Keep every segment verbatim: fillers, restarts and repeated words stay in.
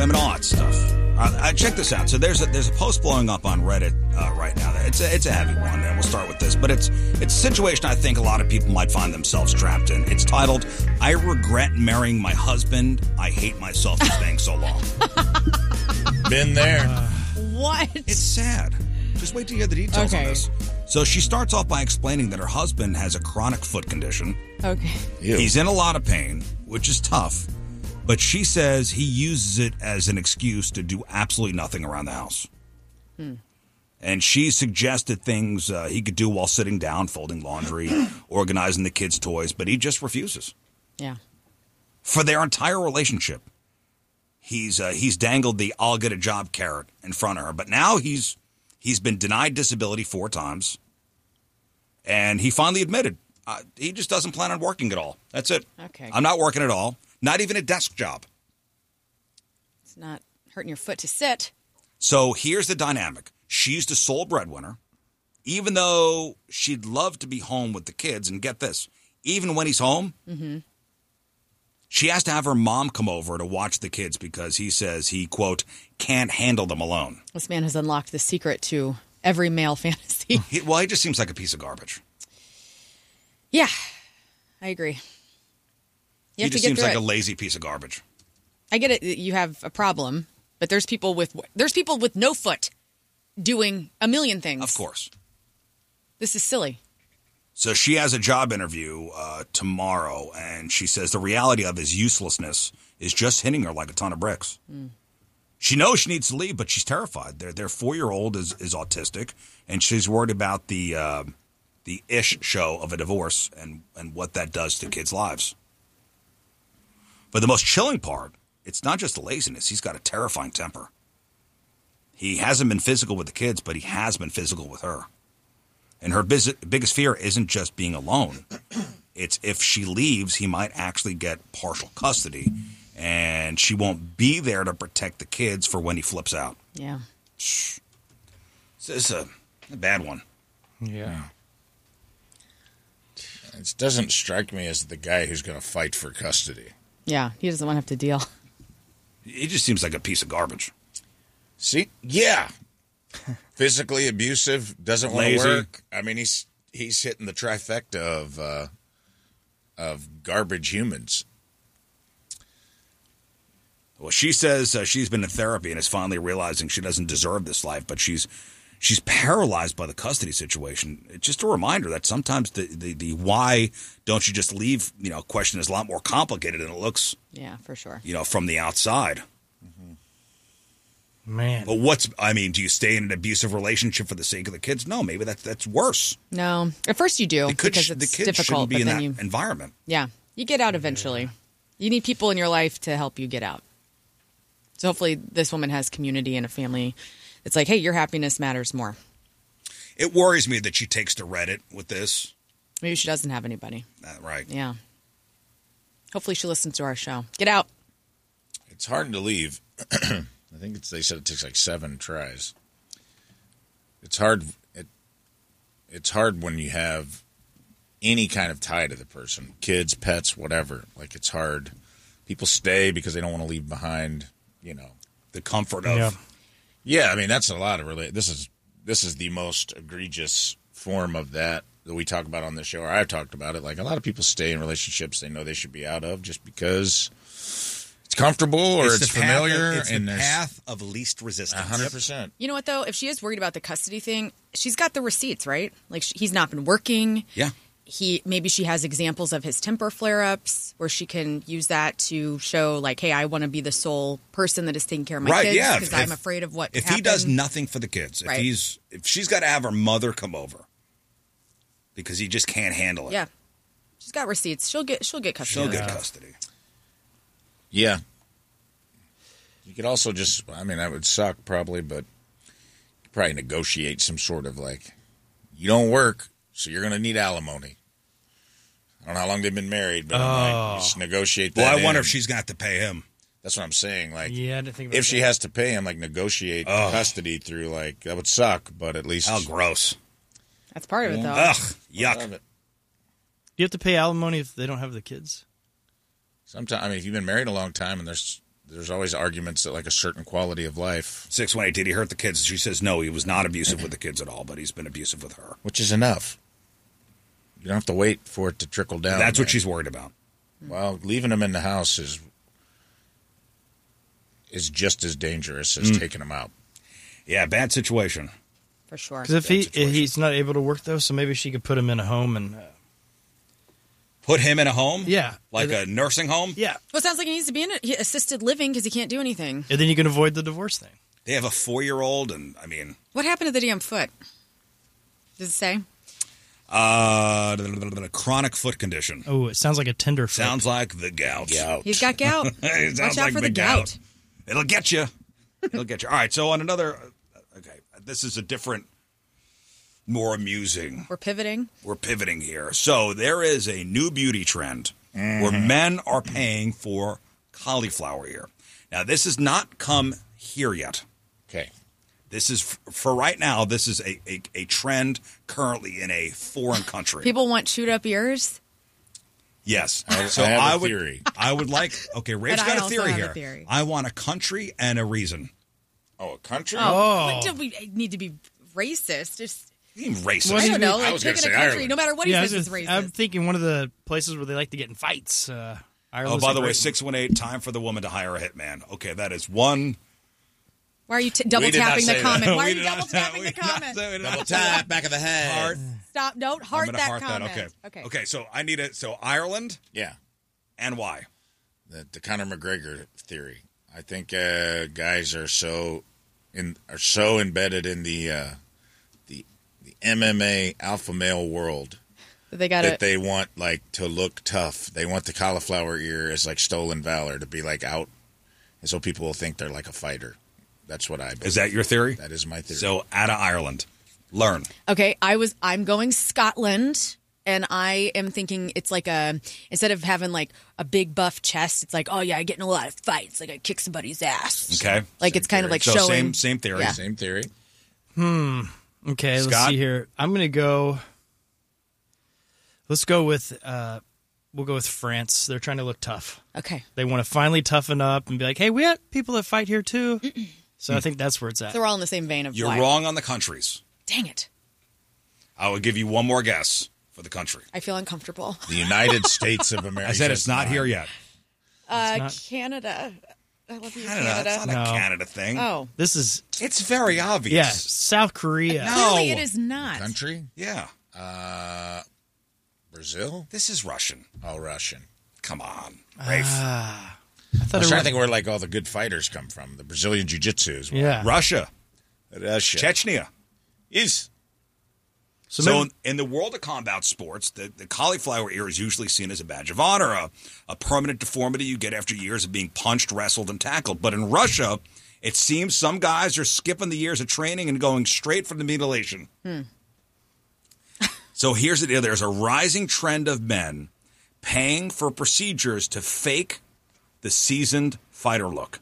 women, all that stuff. Uh, check this out. So there's a, there's a post blowing up on Reddit uh, right now. It's a, it's a heavy one, and we'll start with this. But it's it's a situation I think a lot of people might find themselves trapped in. It's titled, "I regret marrying my husband. I hate myself for staying so long." Been there. Uh, what? It's sad. Just wait to hear the details okay. on this. So she starts off by explaining that her husband has a chronic foot condition. Okay. Ew. He's in a lot of pain, which is tough. But she says he uses it as an excuse to do absolutely nothing around the house. Hmm. And she suggested things uh, he could do while sitting down, folding laundry, organizing the kids' toys, but he just refuses. Yeah. For their entire relationship, he's uh, he's dangled the "I'll get a job" carrot in front of her. But now he's he's been denied disability four times, and he finally admitted uh, he just doesn't plan on working at all. That's it. Okay. I'm not working at all. Not even a desk job. It's not hurting your foot to sit. So here's the dynamic. She's the sole breadwinner, even though she'd love to be home with the kids. And get this, even when he's home, mm-hmm. she has to have her mom come over to watch the kids because he says he, quote, can't handle them alone. This man has unlocked the secret to every male fantasy. He, well, he just seems like a piece of garbage. Yeah, I agree. You He have just to get seems through like it. a lazy piece of garbage. I get it. You have a problem, but there's people with there's people with no foot doing a million things. Of course. This is silly. So she has a job interview uh, tomorrow, and she says the reality of his uselessness is just hitting her like a ton of bricks. Mm. She knows she needs to leave, but she's terrified. Their their four-year-old is, is autistic, and she's worried about the uh, the ish show of a divorce and, and what that does to kids' lives. But the most chilling part, it's not just the laziness. He's got a terrifying temper. He hasn't been physical with the kids, but he has been physical with her. And her biz- biggest fear isn't just being alone. It's if she leaves, he might actually get partial custody, and she won't be there to protect the kids for when he flips out. Yeah. This is a, a bad one. Yeah. It doesn't strike me as the guy who's going to fight for custody. Yeah, he doesn't want to have to deal. He just seems like a piece of garbage. See? Yeah. Physically abusive, doesn't want to Lazy. work. I mean, he's he's hitting the trifecta of uh, of garbage humans. Well, she says uh, she's been in therapy and is finally realizing she doesn't deserve this life, but she's she's paralyzed by the custody situation. It's just a reminder that sometimes the, the, the why don't you just leave, you know, question is a lot more complicated than it looks. Yeah, for sure. You know, from the outside. Man. But what's, I mean, do you stay in an abusive relationship for the sake of the kids? No, maybe that's that's worse. No, at first you do The kids, because the it's kids difficult. shouldn't be but in then that you, environment. yeah, you get out eventually. You need people in your life to help you get out. So hopefully this woman has community and a family. It's like, hey, your happiness matters more. It worries me that she takes to Reddit with this. Maybe she doesn't have anybody. Uh, right. Yeah. Hopefully she listens to our show. Get out. It's hard to leave. I think it's, they said it takes like seven tries. It's hard. It, it's hard when you have any kind of tie to the person, kids, pets, whatever. Like it's hard. People stay because they don't want to leave behind, you know, The comfort of. Yeah. Yeah, I mean that's a lot of really. This is this is the most egregious form of that that we talk about on this show, or I've talked about it. Like a lot of people stay in relationships they know they should be out of just because it's comfortable or it's, the familiar. Path of, it's and the there's path of least resistance. a hundred percent. You know what, though? If she is worried about the custody thing, she's got the receipts, right? Like, she, he's not been working. Yeah. He maybe she has examples of his temper flare-ups where she can use that to show, like, hey, I want to be the sole person that is taking care of my Right, kids yeah. because If- I'm afraid of what If happened. he does nothing for the kids, if Right. he's if she's got to have her mother come over because he just can't handle it. Yeah. She's got receipts. She'll get she'll get custody. She'll of get it. custody. Yeah. You could also just, I mean, that would suck probably, but you could probably negotiate some sort of like, you don't work, so you're going to need alimony. I don't know how long they've been married, but I'm like, just negotiate that. Well, I in. wonder if she's going to have to pay him. That's what I'm saying. Like, Yeah, I didn't think about if she that. has to pay him, like, negotiate Oh. custody through, like, that would suck, but at least. Oh, gross. That's part of it, though. Ugh, I yuck. love it. Do you have to pay alimony if they don't have the kids? Sometimes, I mean, if you've been married a long time and there's there's always arguments that like a certain quality of life, six one eight, did he hurt the kids? She says no, he was not abusive with the kids at all, but he's been abusive with her. which is enough. You don't have to wait for it to trickle down. That's what man. she's worried about. Well, leaving them in the house is is just as dangerous as mm. taking them out. Yeah, bad situation. For sure. Because if he if he's not able to work, though, so maybe she could put him in a home and... Uh, Put him in a home? Yeah. Like then, a nursing home? Yeah. Well, it sounds like he needs to be in a, assisted living because he can't do anything. And then you can avoid the divorce thing. They have a four-year-old, and, I mean... What happened to the damn foot? Does it say? Uh, chronic foot condition. Oh, it sounds like a tender foot. Sounds like the gout. gout. He's got gout. It Watch out like for the, the gout. gout. It'll get you. It'll get you. All right, so on another... Okay, this is a different... more amusing. We're pivoting. We're pivoting here. So there is a new beauty trend mm-hmm. where men are paying for cauliflower ear. Now, this has not come here yet. Okay. This is, for right now, this is a, a, a trend currently in a foreign country. People want chewed up ears? Yes. I, so I have I a would, theory. I would like, okay, Ray's got a theory here. A theory. I want a country and a reason. Oh, a country? Oh. oh. Do we need to be racist? Just... Racist. I don't know. I like was picking a say country, Ireland. no matter what he yeah, says, is racist. I'm thinking one of the places where they like to get in fights. Uh, oh, by the way, six one eight, time for the woman to hire a hitman. Okay, that is one. Why are you t- double tapping the comment? Why are you double tapping the comment? Double tap, back of the head. Heart. Stop. Don't heart that heart comment. That. Okay. Okay. Okay, so I need it. So Ireland? Yeah. And why? The, the Conor McGregor theory. I think uh, guys are so in are so embedded in the uh, the the M M A alpha male world they got that it. they want like to look tough. They want the cauliflower ear as like stolen valor to be like out, and so people will think they're like a fighter. That's what I believe. Is that your theory? That is my theory. So out of Ireland, learn. Okay, I was. I'm going Scotland. And I am thinking it's like a, instead of having like a big buff chest, it's like, oh yeah, I get in a lot of fights. Like I kick somebody's ass. Okay. Like Same it's kind theory. of like so showing. Same, same theory. Yeah. Same theory. Hmm. Okay, Scott? let's see here. I'm going to go, let's go with, uh, we'll go with France. They're trying to look tough. Okay. They want to finally toughen up and be like, hey, we have people that fight here too. Mm-mm. So I think that's where it's at. So we're all in the same vein of You're why. wrong on the countries. Dang it. I will give you one more guess for the country. I feel uncomfortable. The United States of America. I said it's not here yet. Uh, not- Canada. I love you, Canada. Canada. That's not No. a Canada thing. Oh. This is, It's very obvious. yeah, South Korea. No. Clearly it is not. Country? Yeah. Uh, Brazil? This is Russian. Oh, Russian. Come on. Rafe. Ah. I I thought was it trying was, to think where like all the good fighters come from. The Brazilian jiu-jitsu is one. yeah. Russia. Russia. Chechnya. Is So, So, maybe- in, in the world of combat sports, the, the cauliflower ear is usually seen as a badge of honor, a, a permanent deformity you get after years of being punched, wrestled, and tackled. But in Russia, it seems some guys are skipping the years of training and going straight for the mutilation. Hmm. So here's the deal. There's a rising trend of men paying for procedures to fake the seasoned fighter look.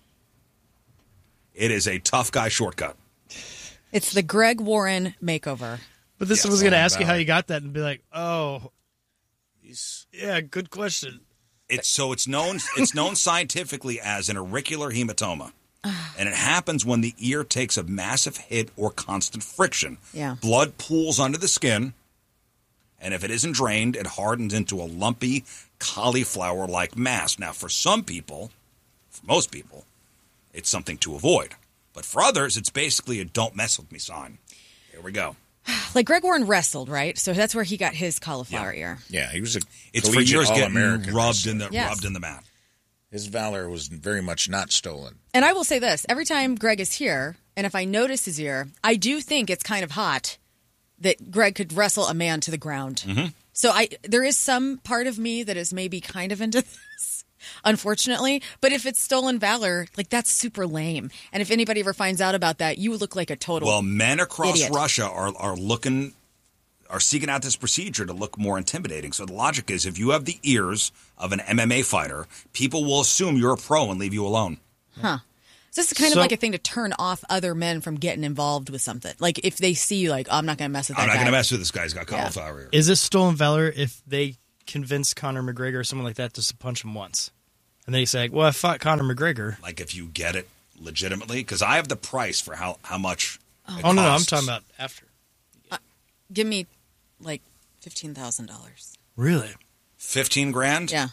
It is a tough guy shortcut. It's the Greg Warren makeover. but this Yes, was going to all ask you how about you got that and be like, oh, he's yeah, good question. It's so it's known it's known scientifically as an auricular hematoma. And it happens when the ear takes a massive hit or constant friction. Yeah. Blood pools under the skin, and if it isn't drained, it hardens into a lumpy cauliflower-like mass. Now, for some people, for most people, it's something to avoid. But for others, it's basically a don't mess with me sign. Here we go. Like Greg Warren wrestled, right? So that's where he got his cauliflower ear. yeah, he was a It's for collegiate years getting All-American rubbed wrestler. in the Yes. rubbed in the mat. His valor was very much not stolen. And I will say this, every time Greg is here, and if I notice his ear, I do think it's kind of hot that Greg could wrestle a man to the ground. Mm-hmm. So I there is some part of me that is maybe kind of into this, unfortunately. But if it's stolen valor, like that's super lame. And if anybody ever finds out about that, you would look like a total Well, men across idiot. Russia are are looking are seeking out this procedure to look more intimidating. So the logic is if you have the ears of an M M A fighter, people will assume you're a pro and leave you alone. Huh. So this is kind So- of like a thing to turn off other men from getting involved with something. Like if they see you, like, oh, I'm not going to mess with that I'm not guy. going to mess with this guy. He's got cauliflower ear. Is this stolen valor if they convince Conor McGregor or someone like that just to punch him once? And they say, well, I fought Conor McGregor. Like if you get it legitimately, because I have the price for how, how much it Oh, no, no, I'm costs. talking about after. Give me like fifteen thousand dollars. Really? fifteen grand Yeah.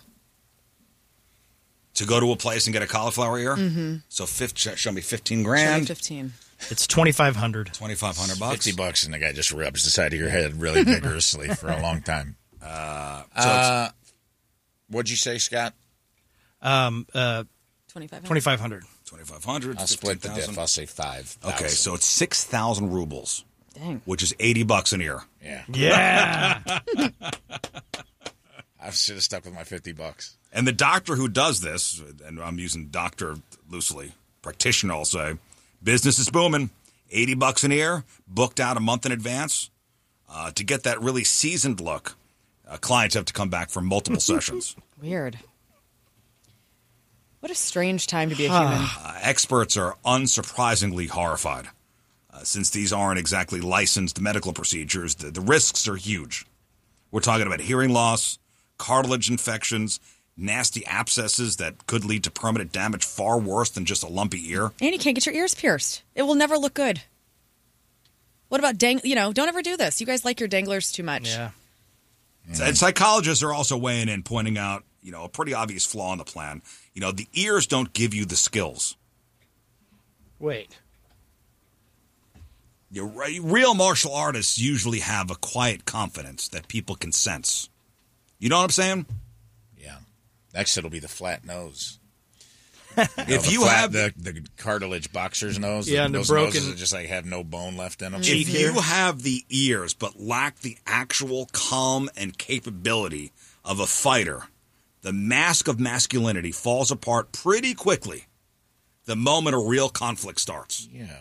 to go to a place and get a cauliflower ear. Mm-hmm. So fifth, show me fifteen Show me grand, fifteen. It's twenty-five hundred. twenty-five hundred bucks. Fifty bucks, and the guy just rubs the side of your head really vigorously for a long time. Uh, so Uh, what'd you say, Scott? Um, uh, Twenty-five. twenty-five hundred. it's twenty-five hundred. I'll split the diff. I'll say five. Okay, so it's six thousand rubles, Dang. which is eighty bucks an ear. yeah, Yeah. I should have stuck with my fifty bucks. And the doctor who does this, and I'm using doctor loosely, practitioner, I'll say, business is booming. eighty bucks an ear, booked out a month in advance. Uh, to get that really seasoned look, uh, clients have to come back for multiple sessions. Weird. What a strange time to be a human. Uh, experts are unsurprisingly horrified. Uh, since these aren't exactly licensed medical procedures, the, the risks are huge. We're talking about hearing loss, cartilage infections, nasty abscesses that could lead to permanent damage far worse than just a lumpy ear. And you can't get your ears pierced. It will never look good. What about dang? You know, don't ever do this. You guys like your danglers too much. Yeah. And psychologists are also weighing in, pointing out, you know, a pretty obvious flaw in the plan. You know, the ears don't give you the skills. Wait. Your real martial artists usually have a quiet confidence that people can sense. You know what I'm saying? Yeah. Next, it'll be the flat nose. If the you flat, have the, the cartilage boxer's nose, Yeah, and the those broken- noses that just like have no bone left in them. if you have the ears but lack the actual calm and capability of a fighter, the mask of masculinity falls apart pretty quickly the moment a real conflict starts. Yeah.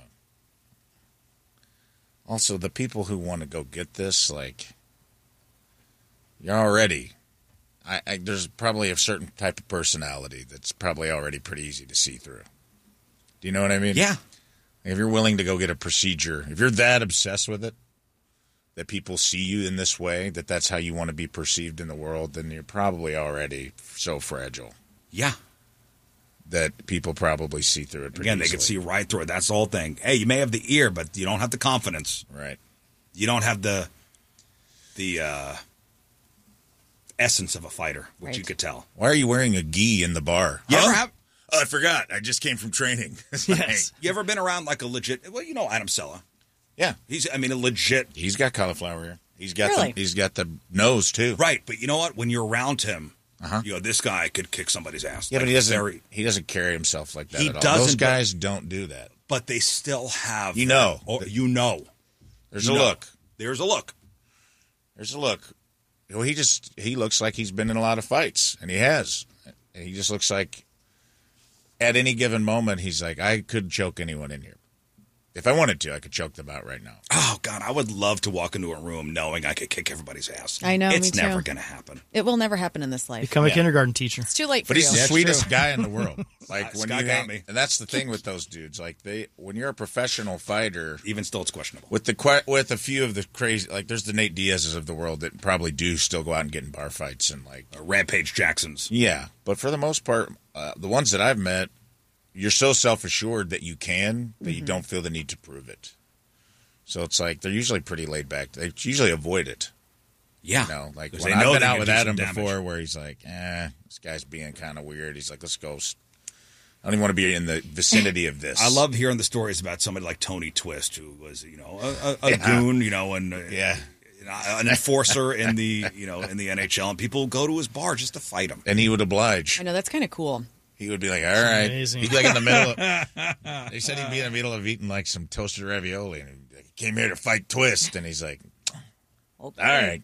Also, the people who want to go get this, like, you're already. I, I there's probably a certain type of personality that's probably already pretty easy to see through. Do you know what I mean? Yeah. If you're willing to go get a procedure, if you're that obsessed with it, that people see you in this way, that that's how you want to be perceived in the world, then you're probably already so fragile Yeah. that people probably see through it pretty Again, they can see easily. right through it. That's the whole thing. Hey, you may have the ear, but you don't have the confidence. Right. You don't have the the uh, essence of a fighter, which Right. you could tell. Why are you wearing a gi in the bar? You Huh? ever have? Oh, I forgot. I just came from training. Yes. You ever been around like a legit? Well, you know Adam Sella. Yeah. He's, I mean, a legit. He's got cauliflower ear. He's got Really? the he's got the nose too. Right, but you know what? When you're around him, Uh-huh. you know this guy could kick somebody's ass. Yeah, Like, but he doesn't. very- he doesn't carry himself like that He at all. doesn't, Those but- guys don't do that. but they still have. You know. or you know. There's You a know. look. There's a look. There's a look. Well, he just he looks like he's been in a lot of fights, and he has. And he just looks like at any given moment he's like, I could choke anyone in here. If I wanted to, I could choke them out right now. Oh God, I would love to walk into a room knowing I could kick everybody's ass. I know, It's me too. never going to happen. It will never happen in this life. Become a Yeah. kindergarten teacher. It's too late for But he's you. the That's sweetest true. guy in the world. Like when Scott you got hang, me. and that's the thing with those dudes. Like they, when you're a professional fighter, Even still, it's questionable. with the que- with a few of the crazy, like there's the Nate Diaz's of the world that probably do still go out and get in bar fights and like Uh, Rampage Jacksons. yeah. But for the most part, uh, the ones that I've met, you're so self assured that you can that you don't feel the need to prove it. So it's like they're usually pretty laid back. They usually avoid it. Yeah, You know, like 'Cause when they I've know been they out can with do some Adam damage. before, where he's like, "Eh, this guy's being kind of weird." He's like, "Let's go." s- I don't even want to be in the vicinity of this. I love hearing the stories about somebody like Tony Twist, who was, you know, a, a, a Yeah. goon, you know, and uh, Yeah. you know, an enforcer in the, you know, in the N H L, and people go to his bar just to fight him. and he would oblige. I know, that's kind of cool. He would be like, "All right." amazing. He'd be like in the middle of. They said he'd be in the middle of eating like some toasted ravioli, and he'd be like, he came here to fight Twist, and he's like, Okay. "All right,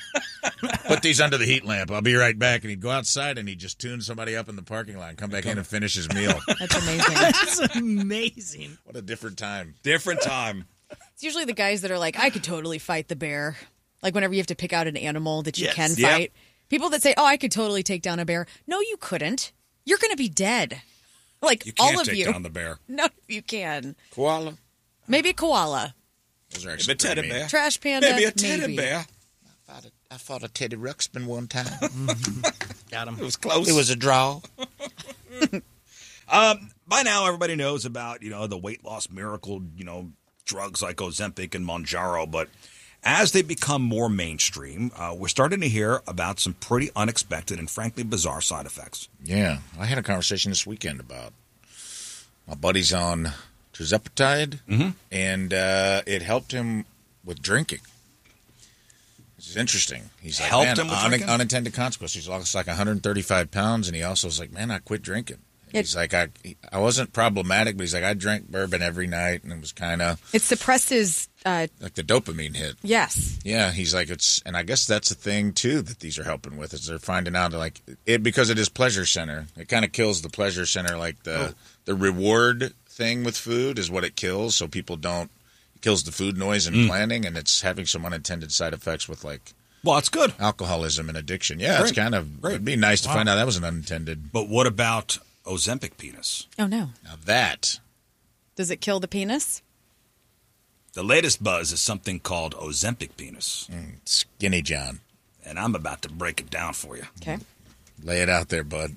put these under the heat lamp. I'll be right back." And he'd go outside and he'd just tune somebody up in the parking lot, and come back in and finish his meal. That's amazing. That's amazing. What a different time. Different time. It's usually the guys that are like, I could totally fight the bear. Like whenever you have to pick out an animal that you Yes. can Yep. fight. People that say, oh, I could totally take down a bear. No, you couldn't. You're going to be dead. Like You can't all of take you. down the bear. None of you can. Koala. Maybe a koala. Those are Maybe actually a teddy pretty mean. bear. Trash panda. Maybe a teddy maybe. bear. I fought a, I fought a Teddy Ruxpin one time. Got him. It was close. It was a draw. um, by now, everybody knows about, you know, the weight loss miracle, you know, drugs like Ozempic and Mounjaro. But as they become more mainstream, uh, we're starting to hear about some pretty unexpected and frankly bizarre side effects. Yeah. I had a conversation this weekend about my buddy's on tirzepatide, mm-hmm. and uh, it helped him with drinking. This is interesting. He's like, Helped man, him with un- drinking? unintended consequences. He's lost like one hundred thirty-five pounds, and he also was like, man, I quit drinking. It- He's like, I I wasn't problematic, but he's like, I drank bourbon every night, and it was kind of It suppresses, uh, like the dopamine hit. yes. Yeah, he's like, it's, and I guess that's the thing too that these are helping with is they're finding out like it because it is pleasure center. It kind of kills the pleasure center, like the Oh. the reward thing with food is what it kills, so people don't. It kills the food noise and planning, and it's having some unintended side effects with like Well, it's good. alcoholism and addiction. Yeah, it's Great. kind of Great. it'd be nice to find out that was an unintended. But what about Ozempic penis? Oh, no. Now that Does it kill the penis? The latest buzz is something called Ozempic penis, mm, Skinny John, and I'm about to break it down for you. Okay. lay it out there, bud.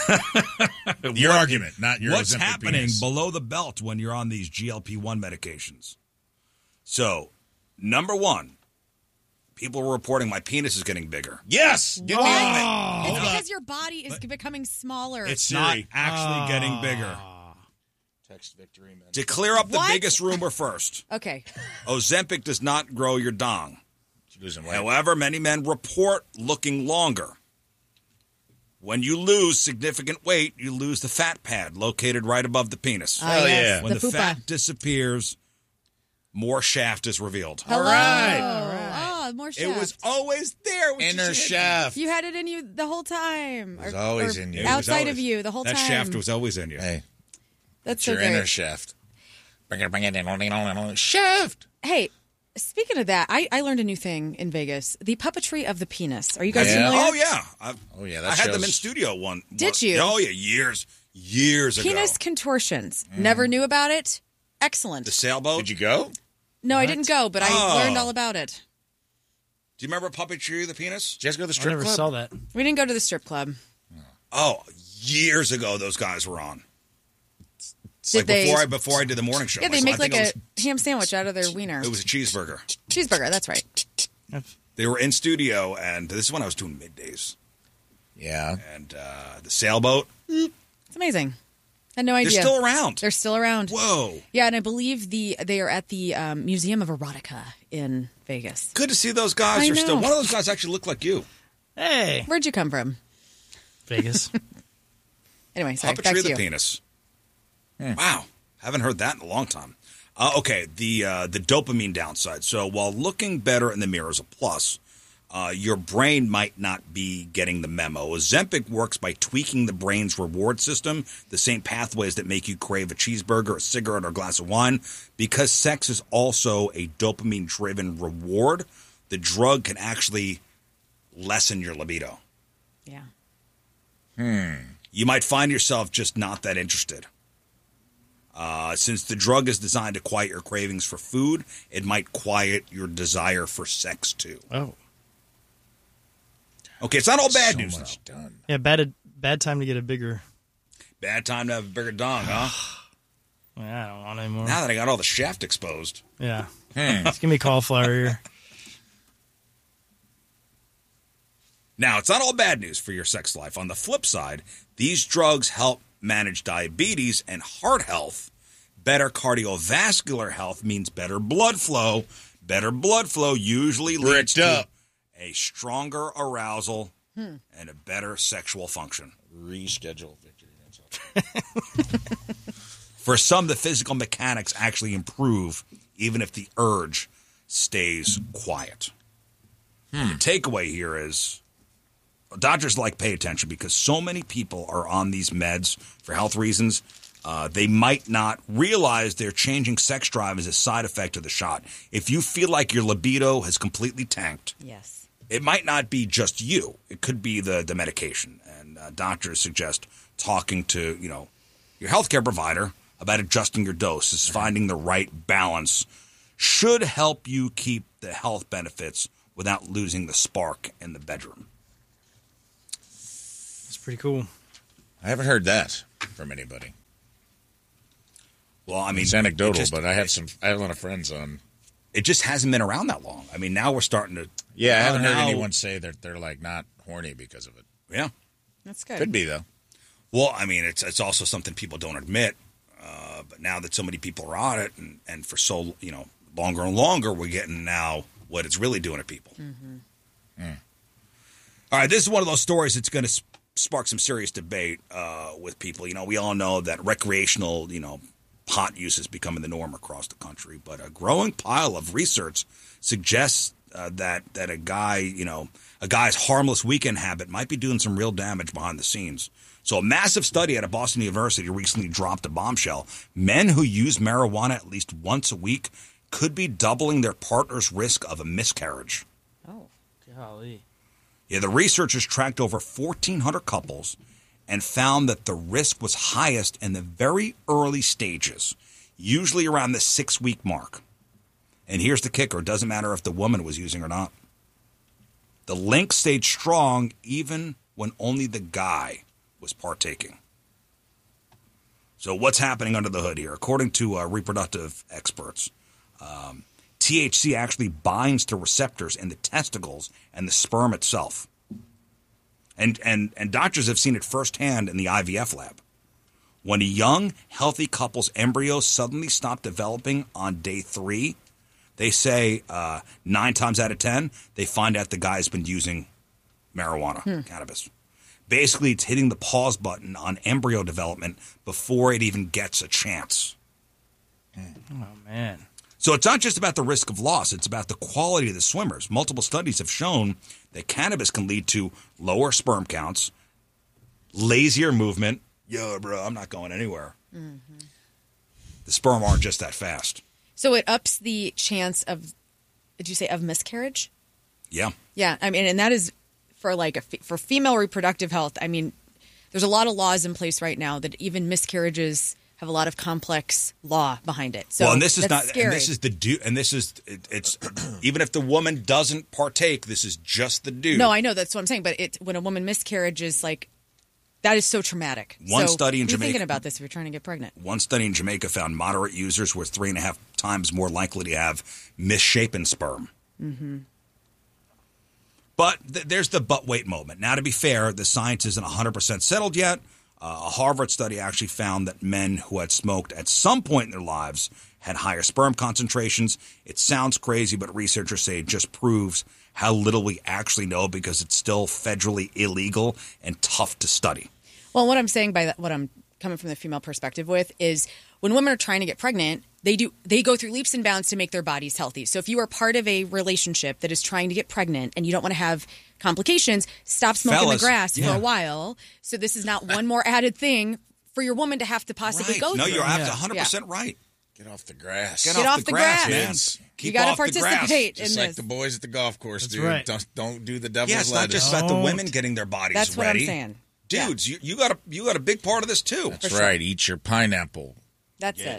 Your argument, not your. What's Ozempic happening penis. below the belt when you're on these G L P one medications? So, number one, people are reporting my penis is getting bigger. Yes, get me on it. It's because your body is becoming smaller. It's Siri. not actually getting bigger. Text victory, man. To clear up the What? biggest rumor first, okay. Ozempic does not grow your dong. She's losing weight. However, many men report looking longer. When you lose significant weight, you lose the fat pad located right above the penis. Ah, Hell yes, yeah. When the, the, fupa. fat disappears, more shaft is revealed. Hello. right. All right. Oh, more It shaft. was always there. which Inner is- shaft. You had it in you the whole time. It was always in you. It was Outside always- of you the whole that time. shaft was always in you. Hey, That's it's so your great. inner shaft. Bring it, bring it in. Shaft. Hey, speaking of that, I, I learned a new thing in Vegas. The puppetry of the penis. Are you guys Yeah. familiar? Oh yeah, I, Oh, yeah, that I had them in shows- studio one. Did one- you? Oh yeah, years, years Penis ago. contortions. Never knew about it. Excellent. The sailboat. Did you go? no, I didn't go, but I Oh. learned all about it. Do you remember puppetry of the penis? Did you guys go to the I strip never club? saw that. We didn't go to the strip club. Oh, years ago, those guys were on. Did like they? before I before I did the morning show. yeah, they So I make like think a it was, ham sandwich out of their wiener. it was a cheeseburger. Cheeseburger. That's right. They were in studio, and this is when I was doing middays. Yeah. And uh, the sailboat, It's amazing. I had no they're idea. still around. They're still around. Whoa. Yeah, and I believe the they are at the um, Museum of Erotica in Vegas. Good to see those guys I are still. know. One of those guys actually looked like you. Hey, Where'd you come from? Vegas. Anyway, sorry. Back Puppetry to of the you. penis. Wow. Haven't heard that in a long time. Uh, okay, the uh, the dopamine downside. So while looking better in the mirror is a plus, uh, your brain might not be getting the memo. Ozempic works by tweaking the brain's reward system, the same pathways that make you crave a cheeseburger, a cigarette, or a glass of wine. Because sex is also a dopamine-driven reward, the drug can actually lessen your libido. Yeah. You might find yourself just not that interested. Uh, since the drug is designed to quiet your cravings for food, it might quiet your desire for sex too. Oh, Okay, it's not all bad so news much though. done. yeah. Bad, bad time to get a bigger. Bad time to have a bigger dong, huh? I don't want anymore. Now that I got all the shaft exposed. Yeah, just give me cauliflower ear. Now, it's not all bad news for your sex life. On the flip side, these drugs help manage diabetes and heart health. Better cardiovascular health means better blood flow. Better blood flow usually leads Bricked to up. a stronger arousal and a better sexual function. Reschedule victory. That's all. For some, the physical mechanics actually improve even if the urge stays quiet. The takeaway here is doctors like pay attention because so many people are on these meds for health reasons. Uh, they might not realize their changing sex drive is a side effect of the shot. If you feel like your libido has completely tanked, Yes. it might not be just you. It could be the, the medication. And uh, doctors suggest talking to, you know, your healthcare provider about adjusting your doses, finding the right balance should help you keep the health benefits without losing the spark in the bedroom. It's pretty cool. I haven't heard that. from anybody. Well, I mean, It's anecdotal, it just- but I have some. I have a lot of friends on. It just hasn't been around that long. I mean, now we're starting to. Yeah, I haven't now- heard anyone say that they're like not horny because of it. Yeah. That's good. Could be though. Well, I mean, it's it's also something people don't admit. Uh, but now that so many people are on it, and, and for so you know longer and longer, we're getting now what it's really doing to people. Mm-hmm. Mm. All right, this is one of those stories that's going to sp- spark some serious debate uh, with people. You know, we all know that recreational, you know, pot use is becoming the norm across the country, but a growing pile of research suggests uh, that that a guy, you know, a guy's harmless weekend habit might be doing some real damage behind the scenes. So a massive study at a Boston University recently dropped a bombshell. Men who use marijuana at least once a week could be doubling their partner's risk of a miscarriage. Oh. Golly. Yeah, the researchers tracked over fourteen hundred couples and found that the risk was highest in the very early stages, usually around the six-week mark. And here's the kicker. It doesn't matter if the woman was using or not. The link stayed strong even when only the guy was partaking. So what's happening under the hood here? According to uh, reproductive experts, um, T H C actually binds to receptors in the testicles and the sperm itself. And, and, and doctors have seen it firsthand in the I V F lab. When a young, healthy couple's embryos suddenly stop developing on day three, they say uh, nine times out of ten, they find out the guy's been using marijuana, hmm. cannabis. Basically, it's hitting the pause button on embryo development before it even gets a chance. Oh, man. So it's not just about the risk of loss. It's about the quality of the swimmers. Multiple studies have shown that cannabis can lead to lower sperm counts, lazier movement. Yo, bro, I'm not going anywhere. Mm-hmm. The sperm aren't just that fast. So it ups the chance of, did you say of miscarriage? Yeah. Yeah. I mean, and that is for like a, for female reproductive health. I mean, there's a lot of laws in place right now that even miscarriages have a lot of complex law behind it. So well, and this is that's not, scary. and this is the dude, and this is it, it's even if the woman doesn't partake, this is just the dude. No, I know that's what I'm saying, but it when a woman miscarriages, like that is so traumatic. One so study in be Jamaica thinking about this if you're trying to get pregnant. One study in Jamaica found moderate users were three and a half times more likely to have misshapen sperm. Mm-hmm. But th- there's the but wait moment. Now, to be fair, the science isn't one hundred percent settled yet. Uh, a Harvard study actually found that men who had smoked at some point in their lives had higher sperm concentrations. It sounds crazy, but researchers say it just proves how little we actually know because it's still federally illegal and tough to study. Well, what I'm saying by that, what I'm coming from the female perspective with is when women are trying to get pregnant, they do they go through leaps and bounds to make their bodies healthy. So if you are part of a relationship that is trying to get pregnant and you don't want to have complications, stop smoking Fellas, the grass yeah. for a while. So this is not one more added thing for your woman to have to possibly Right. go No, through. you're Yeah. one hundred percent right. Get off the grass. Get, Get off, off the, the grass, grass. man. Kids. Keep You got to off the grass. participate in Just like this. the boys at the golf course, That's dude. right. Don't don't do the devil's Yeah, it's not lettuce. just about the Don't. women getting their bodies That's what ready. I'm saying. Dudes, you, you got a you got a big part of this too. That's For right. Eat your pineapple. That's Yeah. it.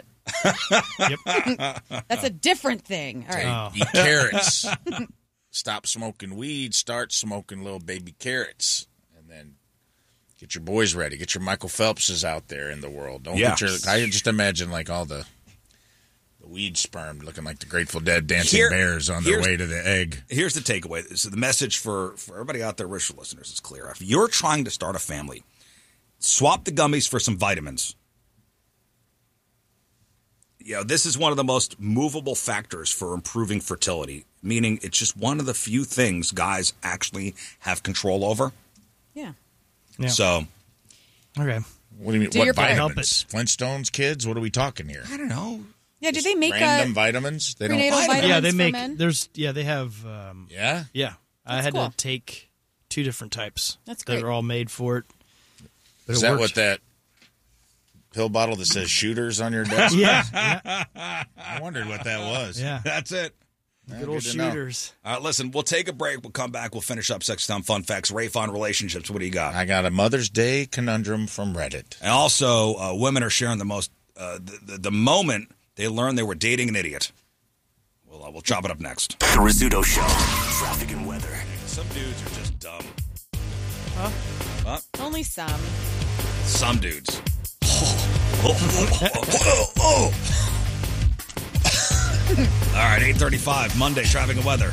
Yep. That's a different thing. All right. Oh. Eat carrots. Stop smoking weed. Start smoking little baby carrots. And then get your boys ready. Get your Michael Phelpses out there in the world. Don't Yeah. get your. I just imagine like all the the weed sperm looking like the Grateful Dead dancing Here- bears on their here's- way to the egg. Here's the takeaway. So the message for, for everybody out there, Rich listeners, is clear. If you're trying to start a family, swap the gummies for some vitamins. You know, this is one of the most movable factors for improving fertility, meaning it's just one of the few things guys actually have control over. Yeah. Yeah. So, Okay. What do you mean? Do what your part. Help vitamins? Flintstones, kids? What are we talking here? I don't know. Yeah. Do they make Random a vitamins? They don't. prenatal Vitamins. vitamins Yeah, they for make. men? There's. Yeah, they have. Um, Yeah. yeah, I That's had cool. to take two different types. That's that great. are all made for it. But Is it that works. what that pill bottle that says shooters on your desk? Yeah. Yeah. I wondered what that was. Yeah. That's it. Yeah, Good old good to know. shooters. All right, listen, we'll take a break. We'll come back. We'll finish up Sex Time Fun Facts. Rafe on relationships. What do you got? I got a Mother's Day conundrum from Reddit. And also, uh, women are sharing the most, uh, the, the, the moment they learned they were dating an idiot. We'll, uh, we'll chop it up next. The Rizzuto Show. Traffic and weather. Some dudes are just dumb. Only some. Some dudes. oh, oh, oh. All right, eight thirty-five, Monday, traffic and weather.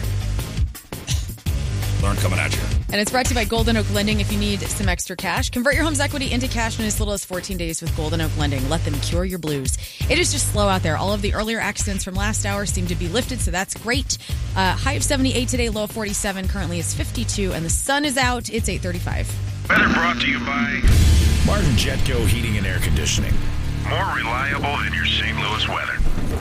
Learn coming at you. And it's brought to you by Golden Oak Lending. If you need some extra cash, convert your home's equity into cash in as little as fourteen days with Golden Oak Lending. Let them cure your blues. It is just slow out there. All of the earlier accidents from last hour seem to be lifted, so that's great. Uh, high of seventy-eight today, low of forty-seven. Currently it's fifty-two, and the sun is out. It's eight thirty-five. Weather brought to you by Martin Jetco Heating and Air Conditioning. more reliable than your Saint Louis weather.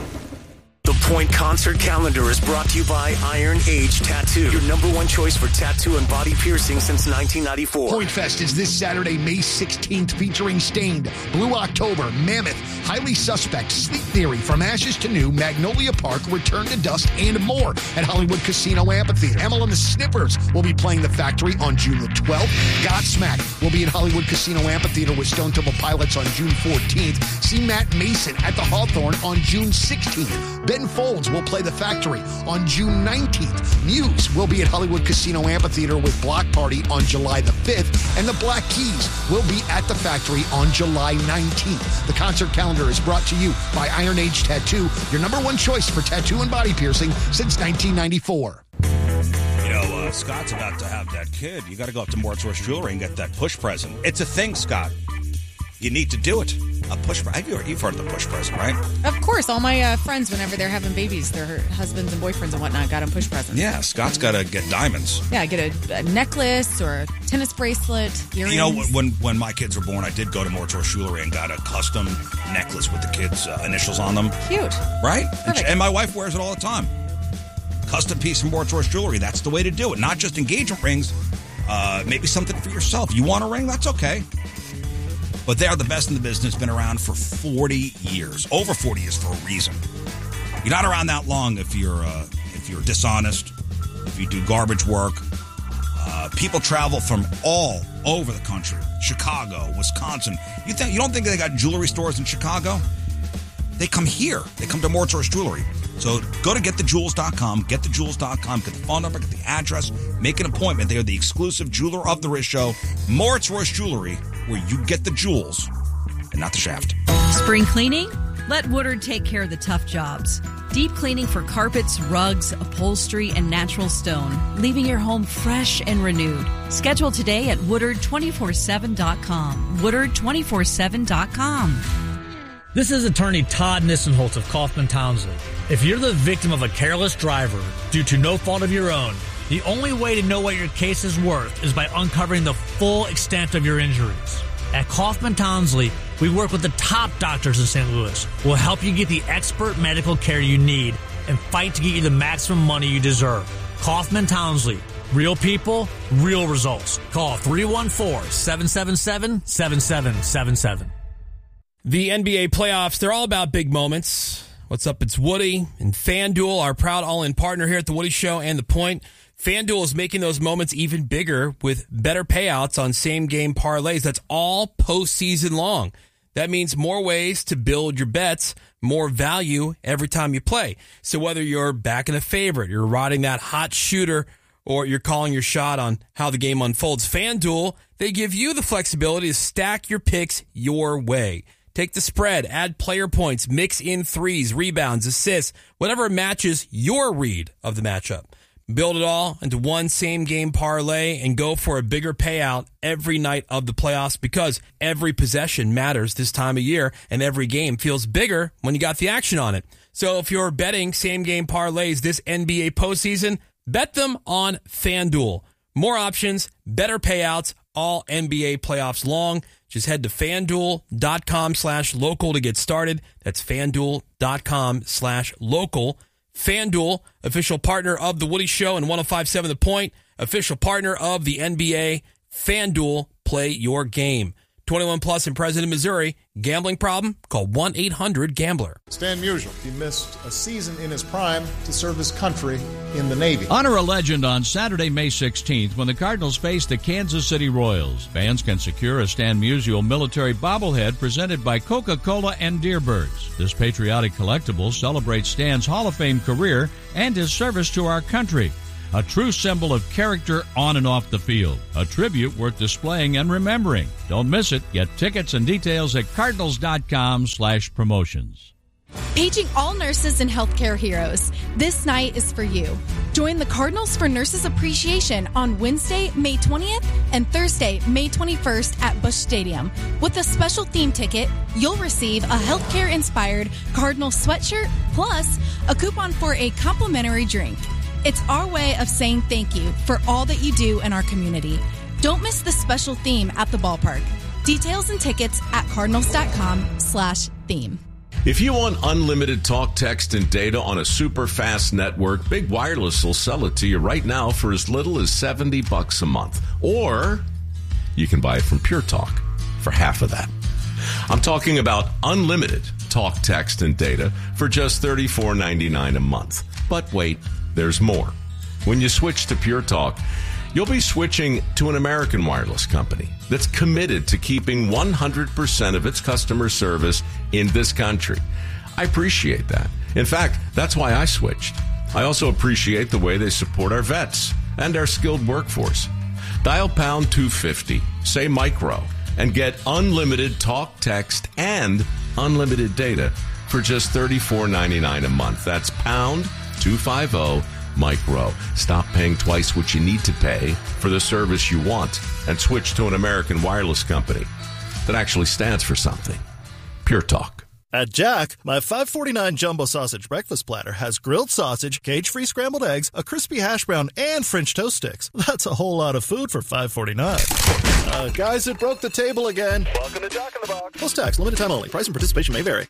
The Point Concert Calendar is brought to you by Iron Age Tattoo, your number one choice for tattoo and body piercing since nineteen ninety-four. Point Fest is this Saturday, May sixteenth, featuring Stained, Blue October, Mammoth, Highly Suspect, Sleep Theory, From Ashes to New, Magnolia Park, Return to Dust, and more at Hollywood Casino Amphitheater. Emil and the Sniffers will be playing The Factory on June the twelfth. Godsmack will be at Hollywood Casino Amphitheater with Stone Temple Pilots on June fourteenth. See Matt Mason at the Hawthorne on June sixteenth. Ben Folds will play The Factory on June nineteenth. Muse will be at Hollywood Casino Amphitheater with Block Party on July the fifth. And the Black Keys will be at The Factory on July nineteenth. The concert calendar is brought to you by Iron Age Tattoo, your number one choice for tattoo and body piercing since nineteen ninety-four. You know, uh, Scott's about to have that kid. You got to go up to Moritz Jewelry and get that push present. It's a thing, Scott. You need to do it. A push present. You've heard of the push present, right? Of course. All my uh, friends, whenever they're having babies, their husbands and boyfriends and whatnot, got them push presents. Yeah, Scott's got to get diamonds. Yeah, get a, a necklace or a tennis bracelet, earrings. You know, when when my kids were born, I did go to Moritz Jewelry and got a custom necklace with the kids' uh, initials on them. Cute. Right? And, Perfect. she, and my wife wears it all the time. Custom piece from Moritz Jewelry. That's the way to do it. Not just engagement rings. Uh, maybe something for yourself. You want a ring? That's okay. But they are the best in the business. Been around for forty years. Over forty years for a reason. You're not around that long if you're uh, if you're dishonest, if you do garbage work. Uh, people travel from all over the country. Chicago, Wisconsin. You think you don't think they got jewelry stores in Chicago? They come here. They come to Moritz Jewelry. So go to get the jewels dot com, get the jewels dot com, get the phone number, get the address, make an appointment. They are the exclusive jeweler of the Riz Show, Moritz Jewelry, where you get the jewels and not the shaft. Spring cleaning? Let Woodard take care of the tough jobs. Deep cleaning for carpets, rugs, upholstery, and natural stone, leaving your home fresh and renewed. Schedule today at Woodard two four seven dot com. Woodard two four seven dot com. This is attorney Todd Nissenholtz of Kaufman Townsley. If you're the victim of a careless driver due to no fault of your own, the only way to know what your case is worth is by uncovering the full extent of your injuries. At Kaufman Townsley, we work with the top doctors in Saint Louis. We'll help you get the expert medical care you need and fight to get you the maximum money you deserve. Kaufman Townsley. Real people, real results. Call three one four, seven seven seven, seven seven seven seven. The N B A playoffs, they're all about big moments. What's up? It's Woody and FanDuel, our proud all-in partner here at The Woody Show and The Point. FanDuel is making those moments even bigger with better payouts on same-game parlays. That's all postseason long. That means more ways to build your bets, more value every time you play. So whether you're backing a favorite, you're riding that hot shooter, or you're calling your shot on how the game unfolds, FanDuel, they give you the flexibility to stack your picks your way. Take the spread, add player points, mix in threes, rebounds, assists, whatever matches your read of the matchup. Build it all into one same-game parlay and go for a bigger payout every night of the playoffs because every possession matters this time of year and every game feels bigger when you got the action on it. So if you're betting same-game parlays this N B A postseason, bet them on FanDuel. More options, better payouts, all N B A playoffs long. Just head to FanDuel.com slash local to get started. That's FanDuel.com slash local. FanDuel, official partner of The Woody Show and one oh five point seven The Point, official partner of the N B A. FanDuel, play your game. twenty-one plus in President, Missouri. Gambling problem? Call one eight hundred gambler. Stan Musial. He missed a season in his prime to serve his country in the Navy. Honor a legend on Saturday, May sixteenth when the Cardinals face the Kansas City Royals. Fans can secure a Stan Musial military bobblehead presented by Coca-Cola and Deerbirds. This patriotic collectible celebrates Stan's Hall of Fame career and his service to our country. a true symbol of character on and off the field. A tribute worth displaying and remembering. Don't miss it. Get tickets and details at cardinals.com slash promotions. Paging all nurses and healthcare heroes, this night is for you. Join the Cardinals for Nurses Appreciation on Wednesday, May twentieth and Thursday, May twenty-first at Busch Stadium. With a special theme ticket, you'll receive a healthcare-inspired Cardinal sweatshirt plus a coupon for a complimentary drink. It's our way of saying thank you for all that you do in our community. Don't miss the special theme at the ballpark. Details and tickets at cardinals.com slash theme. If you want unlimited talk, text, and data on a super fast network, Big Wireless will sell it to you right now for as little as seventy bucks a month. Or you can buy it from Pure Talk for half of that. I'm talking about unlimited talk, text, and data for just thirty-four ninety-nine a month. But wait, there's more. When you switch to Pure Talk, you'll be switching to an American wireless company that's committed to keeping one hundred percent of its customer service in this country. I appreciate that. In fact, that's why I switched. I also appreciate the way they support our vets and our skilled workforce. Dial pound two fifty, say micro, and get unlimited talk, text, and unlimited data for just thirty-four ninety-nine a month. That's pound two fifty micro. Stop paying twice what you need to pay for the service you want and switch to an American wireless company that actually stands for something. Pure Talk. At Jack, my five forty-nine jumbo sausage breakfast platter has grilled sausage, cage-free scrambled eggs, a crispy hash brown, and French toast sticks. That's a whole lot of food for five forty-nine. Uh, guys, it broke the table again. Welcome to Jack in the Box. Post tax, limited time only. Price and participation may vary.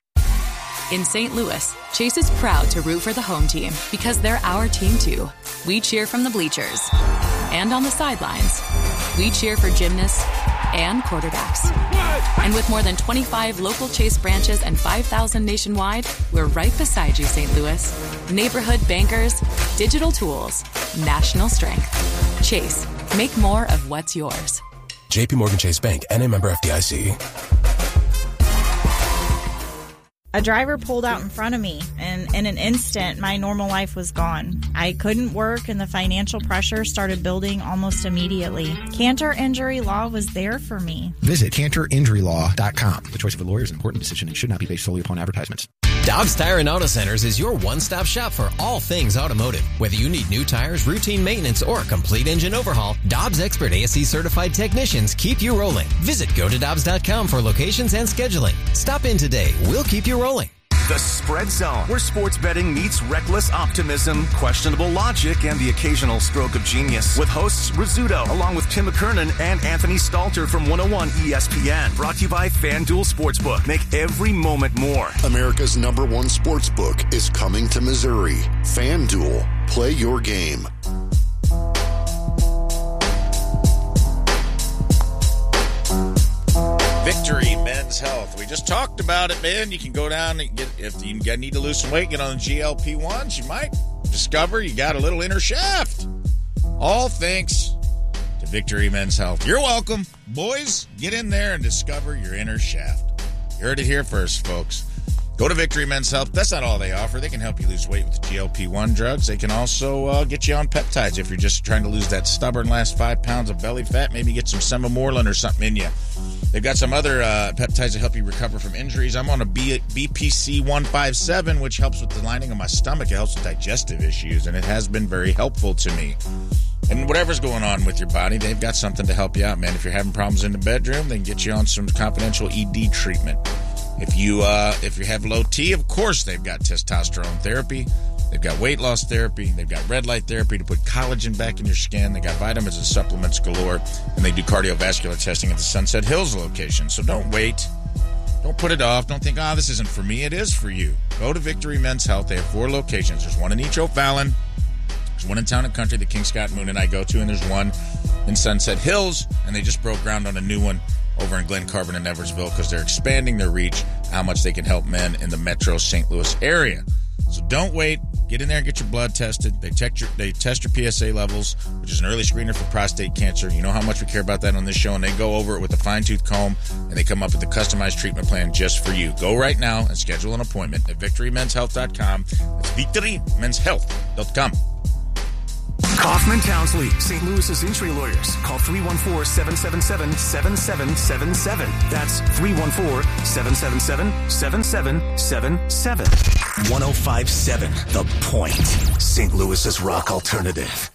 In Saint Louis, Chase is proud to root for the home team because they're our team too. We cheer from the bleachers and on the sidelines. We cheer for gymnasts and quarterbacks. And with more than twenty-five local Chase branches and five thousand nationwide, we're right beside you, Saint Louis. Neighborhood bankers, digital tools, national strength. Chase, make more of what's yours. J P Morgan Chase Bank, N A member F D I C. A driver pulled out in front of me, and in an instant, my normal life was gone. I couldn't work, and the financial pressure started building almost immediately. Cantor Injury Law was there for me. Visit cantor injury law dot com. The choice of a lawyer is an important decision and should not be based solely upon advertisements. Dobbs Tire and Auto Centers is your one-stop shop for all things automotive. Whether you need new tires, routine maintenance, or a complete engine overhaul, Dobbs expert A S E certified technicians keep you rolling. Visit go to dobbs dot com for locations and scheduling. Stop in today. We'll keep you rolling. The Spread Zone, where sports betting meets reckless optimism, questionable logic, and the occasional stroke of genius. With hosts Rizzuto, along with Tim McKernan and Anthony Stalter from one oh one E S P N. Brought to you by FanDuel Sportsbook. Make every moment more. America's number one sportsbook is coming to Missouri. FanDuel. Play your game. Victory Men's Health. We just talked about it, man. You can go down and get, if you need to lose some weight, get on the G L P ones. You might discover you got a little inner shaft. All thanks to Victory Men's Health. You're welcome. Boys, get in there and discover your inner shaft. You heard it here first, folks. Go to Victory Men's Health. That's not all they offer. They can help you lose weight with the G L P one drugs. They can also uh, get you on peptides if you're just trying to lose that stubborn last five pounds of belly fat. Maybe get some Semamorlin or something in you. They've got some other uh, peptides to help you recover from injuries. I'm on a B- BPC one fifty-seven, which helps with the lining of my stomach. It helps with digestive issues, and it has been very helpful to me. And whatever's going on with your body, they've got something to help you out, man. If you're having problems in the bedroom, they can get you on some confidential E D treatment. If you uh, if you have low T, of course, they've got testosterone therapy. They've got weight loss therapy. They've got red light therapy to put collagen back in your skin. They got vitamins and supplements galore. And they do cardiovascular testing at the Sunset Hills location. So don't wait. Don't put it off. Don't think, oh, this isn't for me. It is for you. Go to Victory Men's Health. They have four locations. There's one in East O'Fallon. There's one in Town and Country that King Scott Moon and I go to. And there's one in Sunset Hills. And they just broke ground on a new one over in Glen Carbon and Eversville because they're expanding their reach, how much they can help men in the metro Saint Louis area. So don't wait. Get in there and get your blood tested. They check your, they test your P S A levels, which is an early screener for prostate cancer. You know how much we care about that on this show, and they go over it with a fine-tooth comb, and they come up with a customized treatment plan just for you. Go right now and schedule an appointment at victory men's health dot com. That's victory men's health dot com. Kaufman Townsley, Saint Louis's injury lawyers. Call three one four, seven seven seven, seven seven seven seven. That's three one four, seven seven seven, seven seven seven seven. one oh five point seven The Point, Saint Louis's rock alternative.